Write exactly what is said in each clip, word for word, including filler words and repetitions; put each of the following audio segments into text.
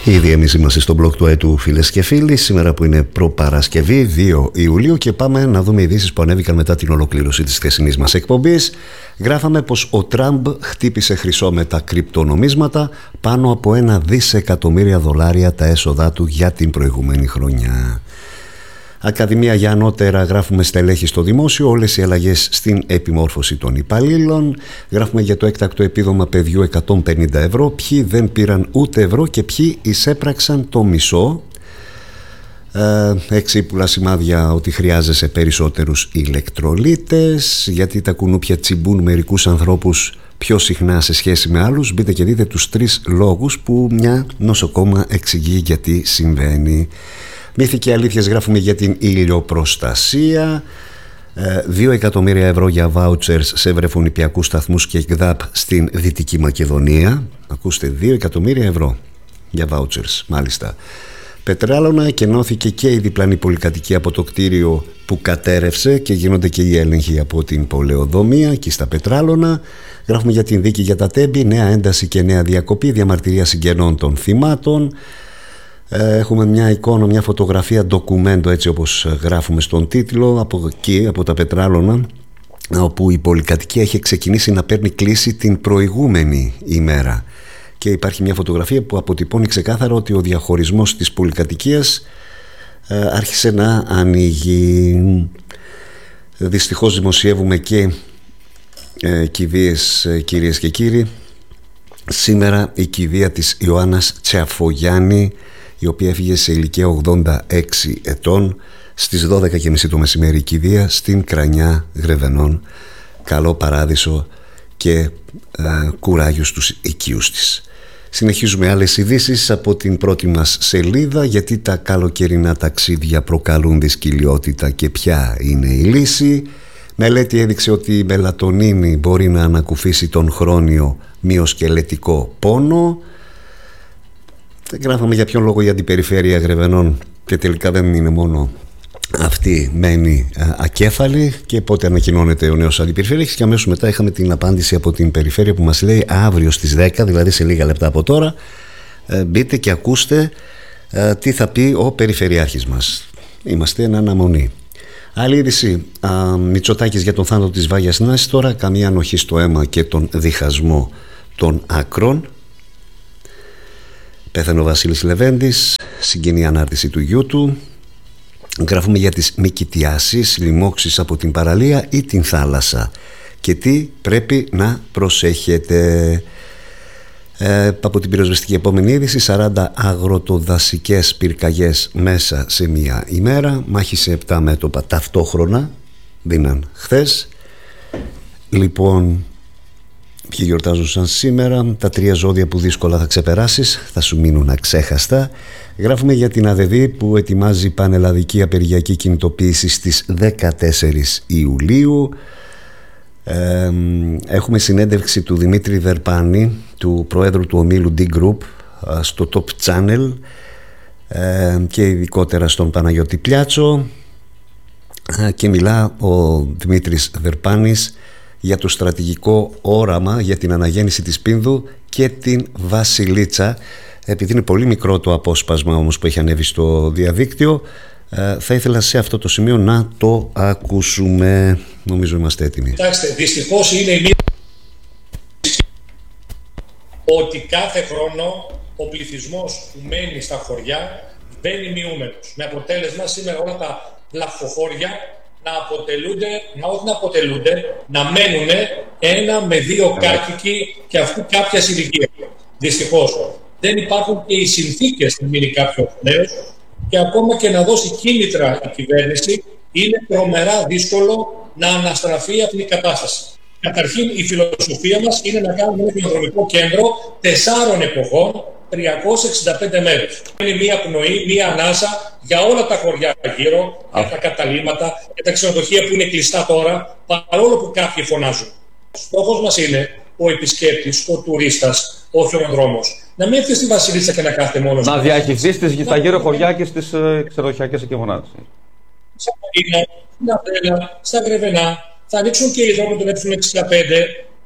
Ήδη εμείς είμαστε στο blog του έτου, φίλες και φίλοι, σήμερα που είναι προπαρασκευή δύο Ιουλίου, και πάμε να δούμε ειδήσεις που ανέβηκαν μετά την ολοκλήρωση της χθεσινής μας εκπομπής. Γράφαμε πως ο Τραμπ χτύπησε χρυσό με τα κρυπτονομίσματα, πάνω από ένα δισεκατομμύρια δολάρια τα έσοδά του για την προηγούμενη χρονιά. Ακαδημία για ανώτερα, γράφουμε στελέχη στο δημόσιο, όλες οι αλλαγές στην επιμόρφωση των υπαλλήλων. Γράφουμε για το έκτακτο επίδομα παιδιού εκατόν πενήντα ευρώ, ποιοι δεν πήραν ούτε ευρώ και ποιοι εισέπραξαν το μισό. Ε, έξι πουλά σημάδια ότι χρειάζεσαι περισσότερους ηλεκτρολίτες, γιατί τα κουνούπια τσιμπούν μερικούς ανθρώπους πιο συχνά σε σχέση με άλλους. Μπείτε και δείτε τους τρεις λόγους που μια νοσοκόμα εξηγεί γιατί συμβαίνει. Μύθοι και αλήθειες, γράφουμε για την ηλιοπροστασία. Δύο εκατομμύρια ευρώ για βάουτσερς σε βρεφονιπιακούς σταθμούς και ΚΔΑΠ στην Δυτική Μακεδονία. Ακούστε, δύο εκατομμύρια ευρώ για βάουτσερς, μάλιστα. Πετράλωνα, εκενώθηκε και η διπλανή πολυκατοικία από το κτίριο που κατέρευσε και γίνονται και οι έλεγχοι από την πολεοδομία και στα Πετράλωνα. Γράφουμε για την δίκη για τα Τέμπη, νέα ένταση και νέα διακοπή, διαμαρτυρία συγγενών των θυμάτων. Έχουμε μια εικόνα, μια φωτογραφία ντοκουμέντο, έτσι όπως γράφουμε στον τίτλο, από εκεί, από τα Πετράλωνα, όπου η πολυκατοικία είχε ξεκινήσει να παίρνει κλίση την προηγούμενη ημέρα. Και υπάρχει μια φωτογραφία που αποτυπώνει ξεκάθαρα ότι ο διαχωρισμός της πολυκατοικίας ε, άρχισε να ανοίγει. Δυστυχώς δημοσιεύουμε και ε, κηδείες, ε, κυρίες και κύριοι. Σήμερα η κηδεία της Ιωάννας Τσεαφογιάννη, η οποία έφυγε σε ηλικία ογδόντα έξι ετών, στις δώδεκα και μισή το μεσημέρι, η κηδεία στην Κρανιά Γρεβενών. Καλό παράδεισο και ε, κουράγιο στους οικείους της. Συνεχίζουμε άλλες ειδήσεις από την πρώτη μας σελίδα, γιατί τα καλοκαιρινά ταξίδια προκαλούν δυσκολιότητα και ποια είναι η λύση. Μελέτη έδειξε ότι η μελατονίνη μπορεί να ανακουφίσει τον χρόνιο μυοσκελετικό πόνο. Γράφαμε για ποιον λόγο η αντιπεριφέρεια Γρεβενών, και τελικά δεν είναι μόνο αυτή, μένει ακέφαλη, και πότε ανακοινώνεται ο νέος αντιπεριφέρειας. Και αμέσως μετά είχαμε την απάντηση από την περιφέρεια που μας λέει αύριο στις δέκα, δηλαδή σε λίγα λεπτά από τώρα, μπείτε και ακούστε τι θα πει ο περιφερειάρχης μας. Είμαστε εν αναμονή. Άλλη είδηση, Μητσοτάκης για τον θάνατο της Βάγιας Νάσης. Τώρα καμία ανοχή στο αίμα και τον διχασμό των άκρων. Πέθανε ο Βασίλης Λεβέντης, συγγενή ανάρτηση του γιού του. Γράφουμε για τις μικητιάσεις, λοιμώξεις από την παραλία ή την θάλασσα και τι πρέπει να προσέχετε. Ε, από την πυροσβεστική επόμενη είδηση, σαράντα αγροτοδασικές πυρκαγιές μέσα σε μία ημέρα. Μάχη σε επτά μέτωπα ταυτόχρονα δίναν χθες. Λοιπόν, ποιοι γιορτάζουν σαν σήμερα? Τα τρία ζώδια που δύσκολα θα ξεπεράσεις, θα σου μείνουν αξέχαστα. Γράφουμε για την ΑΔΕΔ που ετοιμάζει πανελλαδική απεργιακή κινητοποίηση στις δεκατέσσερις Ιουλίου. Ε, έχουμε συνέντευξη του Δημήτρη Δερπάνη, του Προέδρου του ομίλου D Group, στο Top Channel, ε, και ειδικότερα στον Παναγιώτη Πλιάτσο, ε, και μιλά ο Δημήτρης Δερπάνης για το στρατηγικό όραμα για την αναγέννηση της Πίνδου και την Βασιλίτσα. Επειδή είναι πολύ μικρό το απόσπασμα όμως που έχει ανέβει στο διαδίκτυο, ε, θα ήθελα σε αυτό το σημείο να το ακούσουμε. Νομίζω είμαστε έτοιμοι. Κοιτάξτε, δυστυχώς είναι η μία ότι κάθε χρόνο ο πληθυσμός που μένει στα χωριά μπαίνει μειούμενος. Με αποτέλεσμα σήμερα όλα τα λαχοχώρια να αποτελούνται, να όχι να αποτελούνται, να μένουν ένα με δύο κάτοικοι και αυτού κάποια ηλικία. Δυστυχώς δεν υπάρχουν και οι συνθήκες να μείνει κάποιος νέος, και ακόμα και να δώσει κίνητρα η κυβέρνηση είναι τρομερά δύσκολο να αναστραφεί αυτή η κατάσταση. Καταρχήν, η φιλοσοφία μας είναι να κάνουμε ένα φιλοδρομικό κέντρο τεσσάρων εποχών, τριακόσιες εξήντα πέντε μέρες. Είναι μία πνοή, μία ανάσα για όλα τα χωριά γύρω, για τα καταλύματα, για τα ξενοδοχεία που είναι κλειστά τώρα, παρόλο που κάποιοι φωνάζουν. Στόχος μας είναι ο επισκέπτης, ο τουρίστας, ο χιονοδρόμος, να μην έρθει στη Βασιλίτσα και να κάθεται μόνος. Να διαχειριστεί στα γύρω χωριά και στις ε, ξενοδοχειακές εγκυμονάδες. Στα Μαρίνα, στην Αβέλα, στα Γρεβενά, θα ανοίξουν και οι δρόμοι των Ε εξήντα πέντε,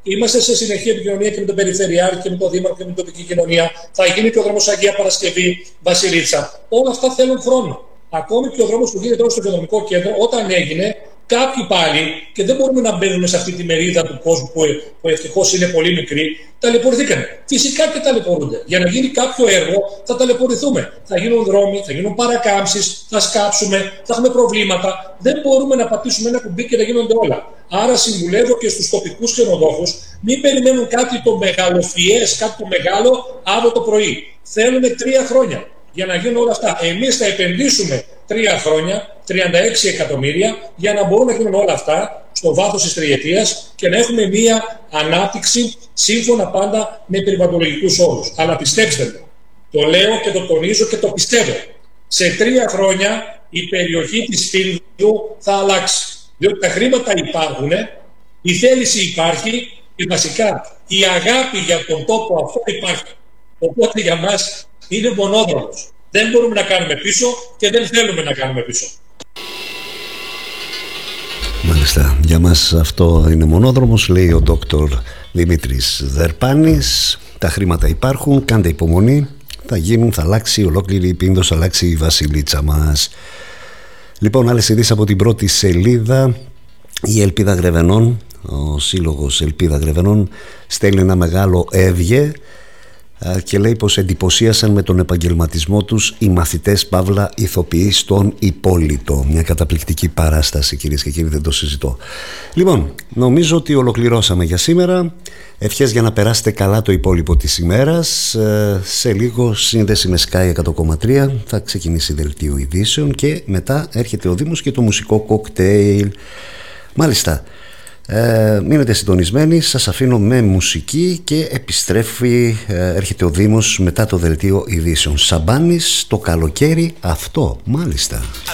Είμαστε σε συνεχή επικοινωνία και με τον Περιφερειάρχη και με τον Δήμαρχο και με την τοπική κοινωνία. Θα γίνει και ο δρόμος Αγία Παρασκευή, Βασιλίτσα. Όλα αυτά θέλουν χρόνο. Ακόμη και ο δρόμος που γίνεται τώρα στο Οικονομικό Κέντρο, όταν έγινε, κάποιοι πάλι, και δεν μπορούμε να μπαίνουμε σε αυτή τη μερίδα του κόσμου που, που ευτυχώς είναι πολύ μικρή, ταλαιπωρηθήκαν. Φυσικά και ταλαιπωρούνται. Για να γίνει κάποιο έργο θα ταλαιπωρηθούμε. Θα γίνουν δρόμοι, θα γίνουν παρακάμψεις, θα σκάψουμε, θα έχουμε προβλήματα. Δεν μπορούμε να πατήσουμε ένα κουμπί και να γίνονται όλα. Άρα συμβουλεύω και στους τοπικούς ξενοδόχους, μην περιμένουν κάτι το μεγαλοφιές, κάτι το μεγάλο αύριο το πρωί. Θέλουν τρία χρόνια για να γίνουν όλα αυτά. Εμείς θα επενδύσουμε τρία χρόνια, τριάντα έξι εκατομμύρια, για να μπορούν να γίνουν όλα αυτά στο βάθος της τριετίας και να έχουμε μία ανάπτυξη σύμφωνα πάντα με περιβαλλοντολογικούς όρους. Αλλά πιστέψτε με, το λέω και το τονίζω και το πιστεύω. Σε τρία χρόνια η περιοχή της Φίνδου θα αλλάξει. Διότι τα χρήματα υπάρχουν, η θέληση υπάρχει και βασικά η αγάπη για τον τόπο αυτό υπάρχει. Οπότε για μας είναι μονόδρομος. Δεν μπορούμε να κάνουμε πίσω και δεν θέλουμε να κάνουμε πίσω. Μάλιστα, για μας αυτό είναι μονόδρομος, λέει ο Δόκτωρ Δημήτρης Δερπάνης. Τα χρήματα υπάρχουν, κάντε υπομονή, θα γίνουν, θα αλλάξει ολόκληρη η Πίνδος, θα αλλάξει η Βασιλίτσα μας. Λοιπόν, άλλες ειδήσεις από την πρώτη σελίδα. Η Ελπίδα Γρεβενών, ο Σύλλογος Ελπίδα Γρεβενών, στέλνει ένα μεγάλο έβγε και λέει πως εντυπωσίασαν με τον επαγγελματισμό τους οι μαθητές παύλα ηθοποιοί στον Υπόλοιπο. Μια καταπληκτική παράσταση, κυρίες και κύριοι, δεν το συζητώ. Λοιπόν, νομίζω ότι ολοκληρώσαμε για σήμερα. Ευχές για να περάσετε καλά το υπόλοιπο της ημέρας. Σε λίγο σύνδεση με Sky εκατό κόμμα τρία, θα ξεκινήσει δελτίο ειδήσεων και μετά έρχεται ο Δήμος και το μουσικό κοκτέιλ. Μάλιστα. Ε, μείνετε συντονισμένοι, σας αφήνω με μουσική και επιστρέφει, ε, έρχεται ο Δήμος μετά το δελτίο ειδήσεων. Σαμπάνης, το καλοκαίρι αυτό, μάλιστα.